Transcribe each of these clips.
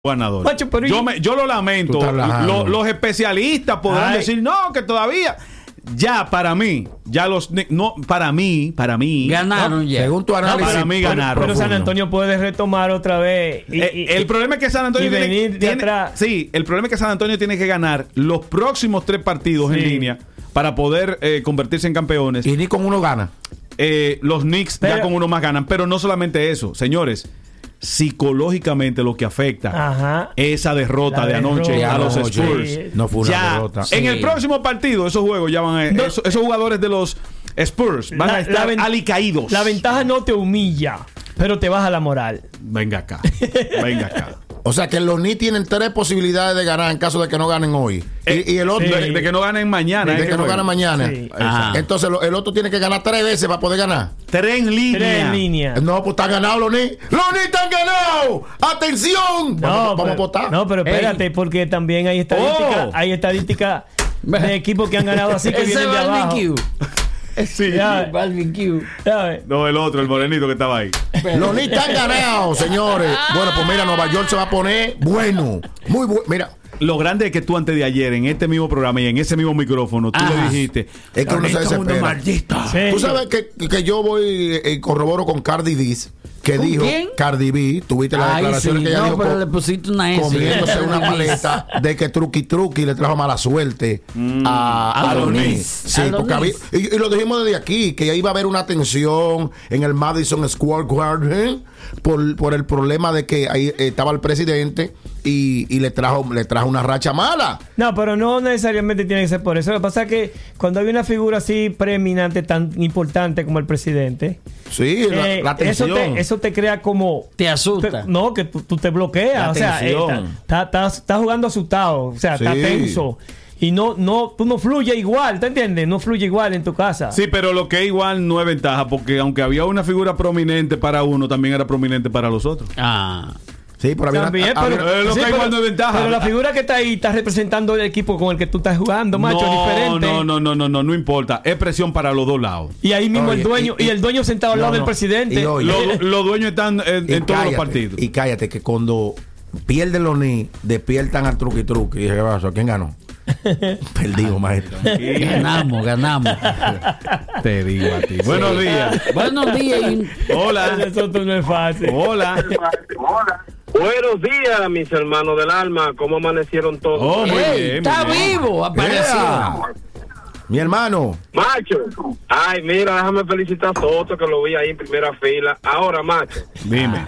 ganador. Macho, pero yo lo lamento. Los especialistas podrán decir no, que todavía. Ya para mí, para mí ganaron ya. Según tu análisis, para mí ganaron. Pero San Antonio puede retomar otra vez. El problema es que San Antonio el problema es que San Antonio tiene que ganar los próximos 3 partidos en línea para poder convertirse en campeones. Y ni con uno gana. Los Knicks ya con uno más ganan, pero no solamente eso, señores. Psicológicamente lo que afecta esa derrota de anoche a los Spurs. No fue una derrota. En el próximo partido, esos juegos ya van a, esos jugadores de los Spurs van a estar alicaídos. La ventaja no te humilla, pero te baja la moral. Venga acá. O sea que los Knicks tienen 3 posibilidades de ganar en caso de que no ganen hoy. Y el otro de que no ganen mañana. De que no ganen mañana. Sí. Entonces el otro tiene que ganar 3 veces para poder ganar. 3 en línea. No, pues están ganados los Knicks. ¡Los Knicks están ganados! ¡Atención! Vamos a votar. No, pero espérate, porque también hay estadísticas de equipos que han ganado así que vienen de abajo. Sí, barbecue. No, el otro, el morenito que estaba ahí. Los Knicks están ganados, señores. Bueno, pues mira, Nueva York se va a poner bueno. Muy bueno. Mira. Lo grande es que tú antes de ayer, en este mismo programa y en ese mismo micrófono, tú le dijiste: es que uno se desespera. Tú sabes que yo voy y corroboro con Cardi B, que dijo quién? Cardi B, tuviste las declaraciones que ella dijo, pero le pusiste una S, comiéndose una maleta de que Truqui le trajo mala suerte a los Knicks. Sí, porque y lo dijimos desde aquí, que iba a haber una tensión en el Madison Square Garden por el problema de que ahí estaba el presidente y le trajo una racha mala. No, pero no necesariamente tiene que ser por eso. Lo que pasa es que cuando hay una figura así preeminente, tan importante como el presidente, sí, la tensión. Eso te crea como... Te asusta. Que tú te bloqueas. Estás jugando asustado. O sea, estás tenso. Y tú no fluyes igual, ¿te entiendes? No fluye igual en tu casa. Sí, pero lo que es igual no es ventaja, porque aunque había una figura prominente para uno, también era prominente para los otros. Sí, pero pero la figura que está ahí está representando el equipo con el que tú estás jugando, macho, diferente. No importa. Es presión para los dos lados. Y ahí mismo el dueño, y el dueño sentado al lado del presidente. Los dueños están en todos los partidos. Y cállate, que cuando pierden los Knicks, despiertan al Truqui. Y dije, ¿quién ganó? Perdimos, maestro. Ganamos. Te digo a ti. Buenos días. Buenos días. Hola. Eso no es fácil. Hola. Buenos días, mis hermanos del alma. ¿Cómo amanecieron todos? Muy bien, está vivo, apareció. Mi hermano. Macho. Ay, mira, déjame felicitar a Soto, que lo vi ahí en primera fila. Ahora, macho. Dime.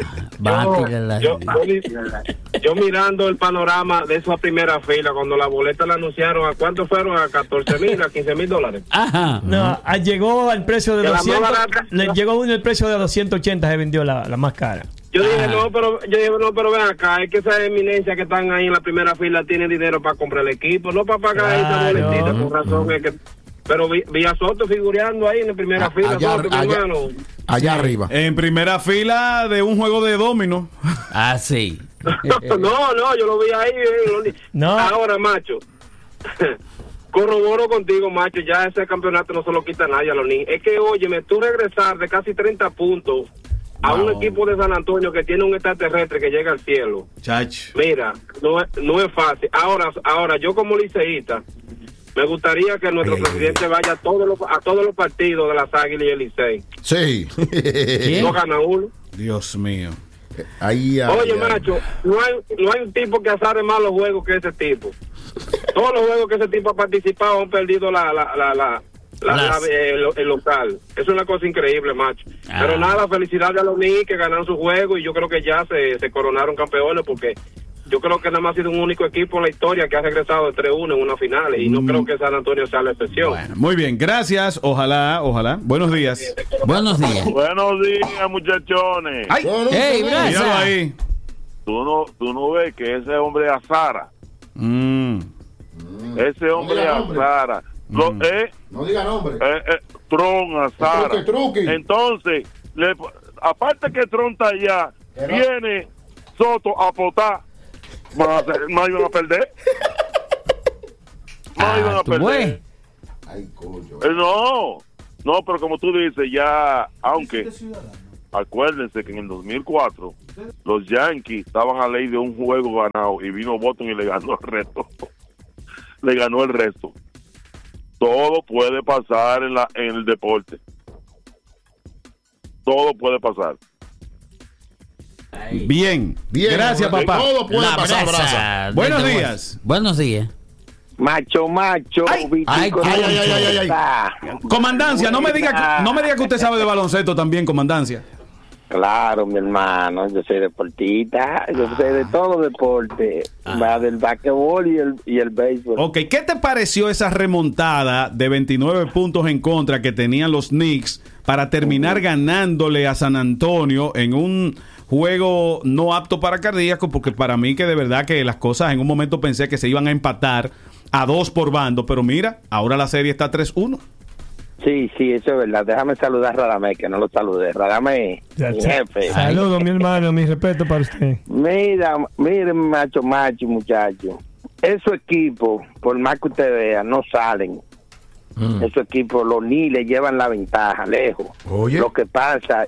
Yo mirando el panorama de esa primera fila, cuando la boleta la anunciaron, ¿a cuánto fueron? ¿A 14,000, a 15,000 dólares? No, llegó al precio de 200. Llegó el precio de 280, se vendió la más cara. Yo dije, no, pero ven acá, es que esas eminencias que están ahí en la primera fila tienen dinero para comprar el equipo, no para pagar esa boletita, por razón es que... Pero vi a Soto figureando ahí en la primera fila, allá arriba. En primera fila de un juego de domino. Sí. No, yo lo vi ahí. Ahora, macho, corroboro contigo, macho, ya ese campeonato no se lo quita nadie a los niños. Es que, óyeme, tú regresar de casi 30 puntos a un equipo de San Antonio que tiene un extraterrestre que llega al cielo. Chacho. Mira, no es fácil. Ahora, yo como liceísta, me gustaría que nuestro presidente vaya a todos los partidos de las Águilas y el Licey. Sí. No gana uno. Dios mío. Oye, macho, no hay un tipo que azare más los juegos que ese tipo. Todos los juegos que ese tipo ha participado han perdido el local. Es una cosa increíble, macho. Pero nada, felicidades a los Knicks que ganaron su juego y yo creo que ya se coronaron campeones, porque yo creo que nada más ha sido un único equipo en la historia que ha regresado de 3-1 en una final y no creo que San Antonio sea la excepción. Bueno, muy bien, gracias. Ojalá. Buenos días. Buenos días, muchachones. Ay, gracias. Míralo ahí. Tú no ves que ese hombre azara. Ese hombre azara. No diga nombre. Tron azara. Truqui. Entonces, aparte que Tron está allá, viene Soto a potar. Más iban a perder. Ay, coño. No, pero como tú dices, ya, aunque acuérdense que en el 2004 los Yankees estaban a ley de un juego ganado y vino Boston y le ganó el resto. Le ganó el resto. Todo puede pasar en el deporte. Todo puede pasar. Bien. Gracias, papá. Todo puede pasar, Brasa. Buenos días. Buenos días. Macho, Ay, Comandancia, no me diga que usted sabe de baloncesto también, comandancia. Claro, mi hermano, yo soy deportista, yo sé de todo deporte, va del basquetbol y el béisbol. Ok, ¿qué te pareció esa remontada de 29 puntos en contra que tenían los Knicks para terminar ganándole a San Antonio en un juego no apto para cardíacos? Porque para mí que de verdad que las cosas en un momento pensé que se iban a empatar a 2 por bando, pero mira, ahora la serie está 3-1. Sí, eso es verdad. Déjame saludar a Radamés, que no lo saludé. Radamés, mi jefe. Saludos, mi hermano, mi respeto para usted. Miren, macho, muchacho. Esos equipos, por más que usted vea, no salen. Esos equipos, los ni le llevan la ventaja lejos. Oye. Lo que pasa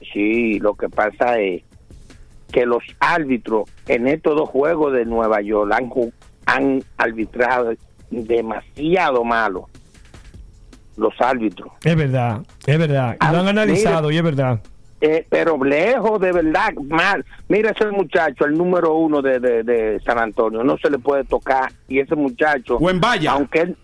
es que los árbitros en estos 2 juegos de Nueva York han arbitrado demasiado malo. Los árbitros. Es verdad. Lo han analizado y es verdad. Pero lejos, de verdad, mal. Mira ese muchacho, el número 1 de San Antonio, no se le puede tocar. Y ese muchacho, Wembanyama. aunque él,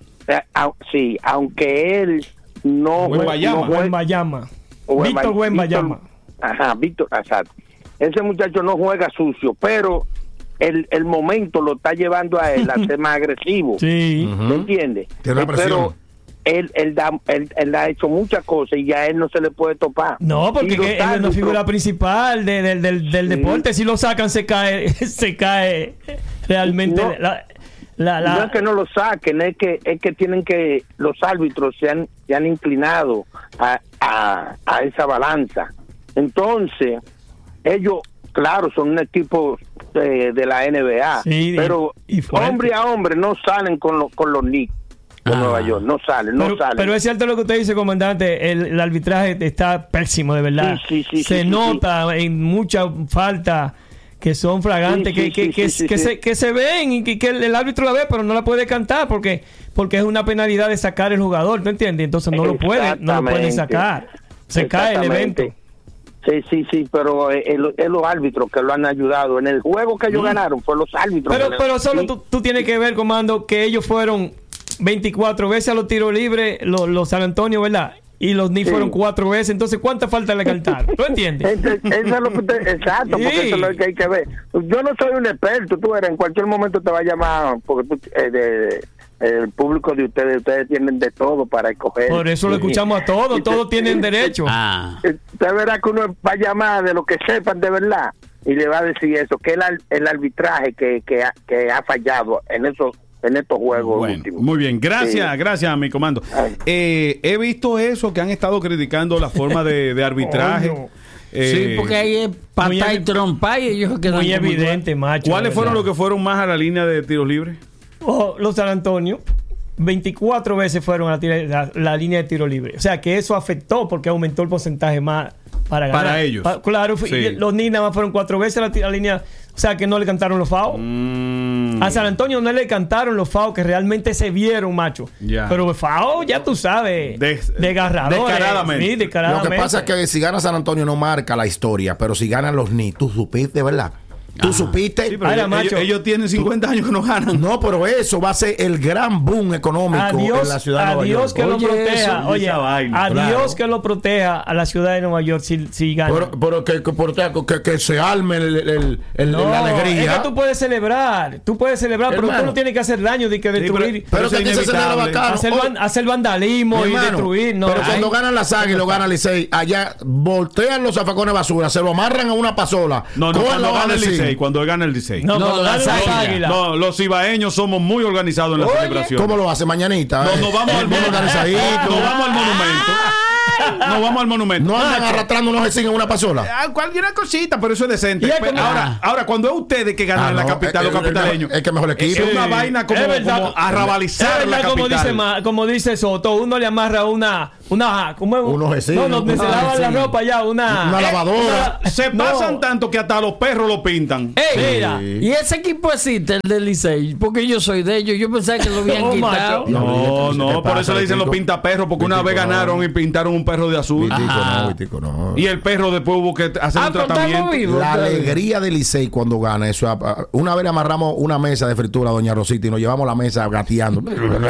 aunque él no Wembanyama. Víctor Wembanyama. Ajá, Víctor, exacto. Ese muchacho no juega sucio, pero el momento lo está llevando a él a ser más agresivo. Sí. ¿Me entiendes? Tiene presión. Él ha hecho muchas cosas y ya a él no se le puede topar. No, porque él es una figura principal del deporte. Si lo sacan, se cae realmente. No es que no lo saquen, es que tienen que, los árbitros se han inclinado a esa balanza. Entonces, ellos, claro, son un equipo de la NBA, sí, pero hombre a hombre no salen con los Knicks de Nueva York, no salen. Pero es cierto lo que usted dice, comandante, el arbitraje está pésimo, de verdad. Sí, se nota en mucha falta que son fragantes, que se ven y que el árbitro la ve, pero no la puede cantar porque es una penalidad de sacar el jugador, ¿tú entiendes? Entonces no lo pueden sacar. Se cae el evento. Sí, pero es los árbitros que lo han ayudado. En el juego que ellos ganaron fue los árbitros. Pero solo tú tienes que ver, comando, que ellos fueron 24 veces a los tiros libres, los San Antonio, ¿verdad? Y los Knicks fueron 4 veces. Entonces, ¿cuánta falta le cantar? ¿Tú entiendes? Eso es lo que exacto, porque eso es lo que hay que ver. Yo no soy un experto, en cualquier momento te va a llamar, porque el público de ustedes tienen de todo para escoger. Por eso lo escuchamos a todos tienen derecho. Usted verá que uno va a llamar de lo que sepan de verdad y le va a decir eso, que el arbitraje que ha fallado en estos juegos últimos. Muy bien, gracias mi comando. He visto eso, que han estado criticando la forma de arbitraje. Sí, porque ahí es patá y trompa y ellos quedan muy evidente, macho. ¿Cuáles fueron los que fueron más a la línea de tiros libres? Los San Antonio 24 veces fueron a la línea de tiro libre. O sea que eso afectó porque aumentó el porcentaje más para ganar. Para ellos. Claro, sí. Los Knicks nada más fueron 4 veces a la línea. O sea que no le cantaron los fouls. A San Antonio no le cantaron los fouls que realmente se vieron, macho. Pero fouls, ya tú sabes, desgarradores. Descaradamente. Sí, descaradamente. Lo que pasa es que si gana San Antonio no marca la historia, pero si ganan los Knicks, tú supiste, ¿verdad? ¿Tú supiste? Sí, pero ellos tienen 50 años que no ganan. No, pero eso va a ser el gran boom económico en la ciudad de Nueva York. Adiós que lo proteja. Adiós que lo proteja a la ciudad de Nueva York si gana. Pero que se arme la alegría. Es que tú puedes celebrar, pero tú no tienes que hacer daño de que destruir. Pero que se celebra bacano. Hacer vandalismo y destruir. No, pero cuando ganan las Águilas y lo gana Licey, allá voltean los zafacones de basura, se lo amarran a una pasola. Cuando gana el Licey. No, los cibaeños somos muy organizados en la celebración. ¿Cómo lo hace mañanita? Nos vamos al monumento. No andan arrastrando unos vecinos en una pasola. Cualquier cosita, pero eso es decente. Ahora, cuando es ustedes que ganan en la capital, los capitaleños. Es que mejor equipo. Es una vaina como arrabalizar la capital. Como dice Soto, uno le amarra una ¿cómo es? Unos vecinos, no, donde se lavan la ropa ya, una lavadora. Se pasan tanto que hasta los perros lo pintan. Mira. Y ese equipo existe, el del Licey, porque yo soy de ellos. Yo pensaba que lo habían quitado. No, por eso le dicen los pintaperros, porque una vez ganaron y pintaron un perro de azul. Vitico no. Y el perro después hubo que hacer un tratamiento. La alegría del Licey cuando gana eso. Una vez amarramos una mesa de fritura a Doña Rosita y nos llevamos la mesa gateando.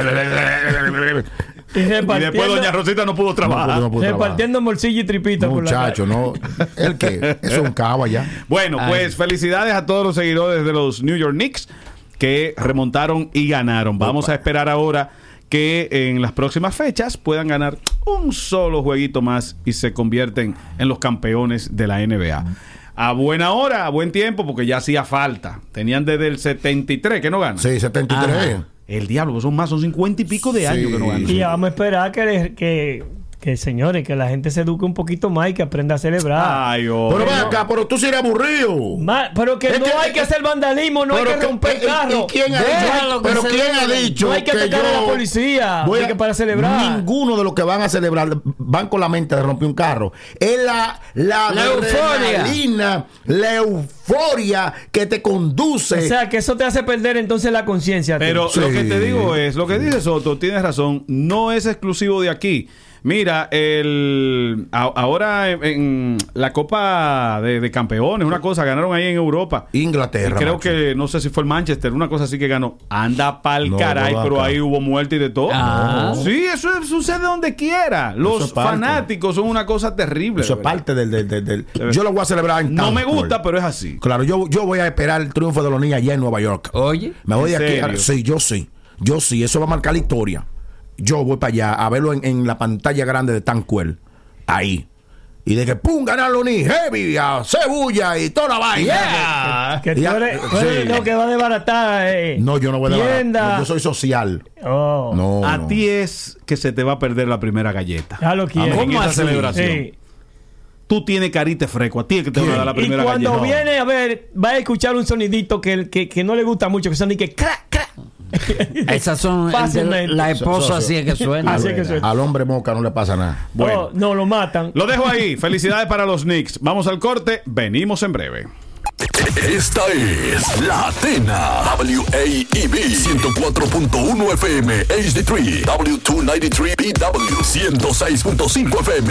Y después Doña Rosita no pudo trabajar. Repartiendo morcilla y tripita. Muchacho, no. ¿El qué? Eso es un cabo allá. Bueno, pues felicidades a todos los seguidores de los New York Knicks que remontaron y ganaron. Vamos a esperar ahora que en las próximas fechas puedan ganar un solo jueguito más y se convierten en los campeones de la NBA. A buena hora, a buen tiempo, porque ya hacía falta. Tenían desde el 73 que no ganan. Sí, 73. El diablo, son 50 y pico de años que no ganan. Y vamos a esperar que señores, que la gente se eduque un poquito más y que aprenda a celebrar. Ay, pero ven acá, pero tú sí eres aburrido. Pero que no hay que hacer vandalismo, no hay que romper carros. ¿Quién ha dicho? No hay que atacar a la policía para celebrar. Ninguno de los que van a celebrar van con la mente de romper un carro. Es la euforia. La euforia que te conduce. O sea, que eso te hace perder entonces la conciencia. Pero lo que te digo es, lo que dice Soto, tienes razón, no es exclusivo de aquí. Mira, ahora en la Copa de Campeones, una cosa, ganaron ahí en Europa. Inglaterra. Creo que, no sé si fue el Manchester, una cosa así que ganó. Anda pa'l caray, pero ahí hubo muerte y de todo. Sí, eso sucede donde quiera. Los fanáticos son una cosa terrible. Eso es parte del yo lo voy a celebrar en No me gusta, pero es así. Claro, yo voy a esperar el triunfo de los niños allá en Nueva York. Oye. Me voy de aquí. Sí, yo sí. Eso va a marcar la historia. Yo voy para allá a verlo en la pantalla grande de Tanquel. Ahí. Y de que ¡pum! Ganar los ni heavy, a cebulla y toda la vaina. Que tú eres lo que va a desbaratar. No, yo no voy a desbaratar. Yo soy social. No. A ti es que se te va a perder la primera galleta. Ya lo quiero. En esa celebración. Sí. Tú tienes carita fresco. A ti es que te va a dar la primera galleta. Y cuando viene a ver, va a escuchar un sonidito que no le gusta mucho, que son ni que crack, crack. Esas son la esposa, así es que suena. Al hombre moca no le pasa nada. Bueno, no lo matan. Lo dejo ahí. Felicidades para los Knicks. Vamos al corte. Venimos en breve. Esta es La Atena. WAEB 104.1 FM HD3, W293 BW 106.5 FM.